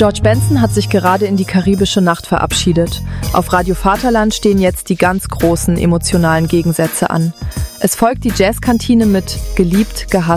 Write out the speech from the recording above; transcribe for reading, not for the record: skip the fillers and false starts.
George Benson hat sich gerade in die karibische Nacht verabschiedet. Auf Radio Vaterland stehen jetzt die ganz großen emotionalen Gegensätze an. Es folgt die Jazzkantine mit Geliebt, gehasst.